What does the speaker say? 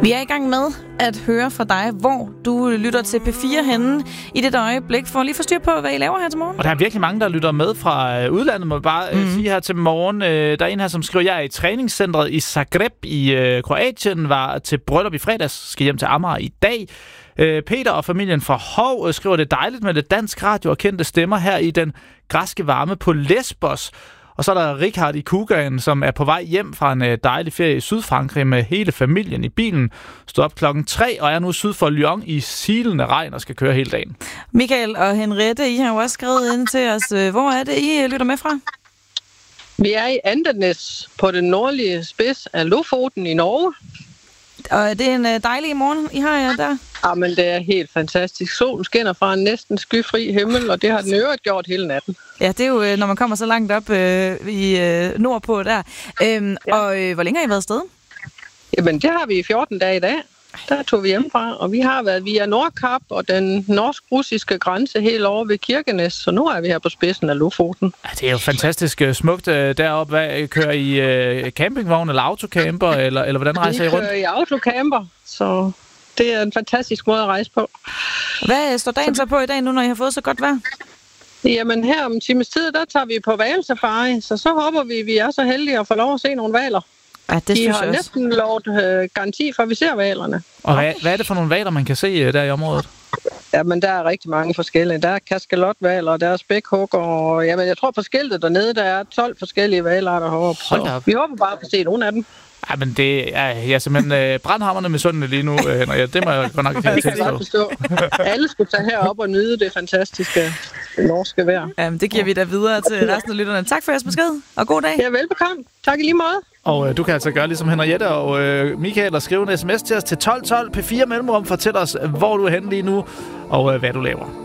Vi er i gang med at høre fra dig, hvor du lytter til P4 henne i det øjeblik, for at lige få styr på, hvad I laver her til morgen. Og der er virkelig mange, der lytter med fra udlandet, må jeg bare sige her til morgen. Der er en her, som skriver, jeg er i træningscentret i Zagreb i Kroatien, var til bryllup i fredags, skal hjem til Amager i dag. Peter og familien fra Hov skriver, det er dejligt med det dansk radio og kendte stemmer her i den græske varme på Lesbos. Og så er der Richard i Kugaen, som er på vej hjem fra en dejlig ferie i Sydfrankrig med hele familien i bilen. Stod op 3:00 og er nu syd for Lyon i silende regn og skal køre hele dagen. Michael og Henriette, I har jo også skrevet ind til os. Hvor er det, I lytter med fra? Vi er i Andenes på den nordlige spids af Lofoten i Norge. Og det er en dejlig morgen, I har der? Jamen, det er helt fantastisk. Solen skinner fra en næsten skyfri himmel, og det har den øvrigt gjort hele natten. Ja, det er jo, når man kommer så langt op i nordpå der. Ja. Og hvor længe har I været afsted? Jamen, det har vi i 14 dage i dag. Der tog vi hjemmefra, og vi har været via Nordkap og den norsk-russiske grænse helt over ved Kirkenes, så nu er vi her på spidsen af Lofoten. Ja, det er jo fantastisk smukt deroppe. Hvad, kører I campingvogn eller autocamper, eller hvordan rejser I rundt? Vi kører i autocamper, så det er en fantastisk måde at rejse på. Hvad står dagen så på i dag nu, når I har fået så godt vejr? Jamen her om en times tid, der tager vi på hvalsafari, så håber vi er så heldige at få lov at se nogle hvaler. Ja, det de har næsten lovet garanti for, at vi ser hvalerne. Og hvad er det for nogle hvaler, man kan se der i området? Jamen, der er rigtig mange forskellige. Der er kaskelothvaler, der er spækhugger, og jamen, jeg tror på skiltet dernede, der er 12 forskellige hvalarter heroppe. Så vi håber bare at få se nogle af dem. Ja, men det er jeg simpelthen brandhammerne med sådan lige nu, Henrik. Det må jeg godt nok ikke tilstå. Alle skulle tage herop og nyde det fantastiske norske vejr. Jamen, det giver vi da videre til resten af lytterne. Tak for jeres besked, og god dag. Ja, velbekomme. Tak i lige måde. Og du kan altså gøre ligesom Henriette og Michael og skrive en sms til os til 1212 P4 mellemrum. Fortæl os, hvor du er henne lige nu, og hvad du laver.